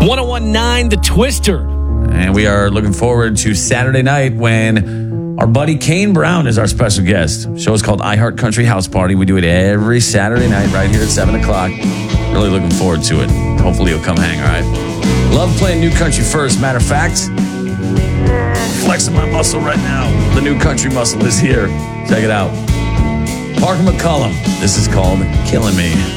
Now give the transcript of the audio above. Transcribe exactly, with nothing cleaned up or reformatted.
one oh one point nine The Twister. And we are looking forward to Saturday night when our buddy Kane Brown is our special guest. The show is called iHeart Country House Party. We do it every Saturday night right here at seven o'clock. Really looking forward to it. Hopefully you'll come hang, all right? Love playing New Country first. Matter of fact, flexing my muscle right now. The New Country muscle is here. Check it out. Parker McCullum. This is called Killing Me.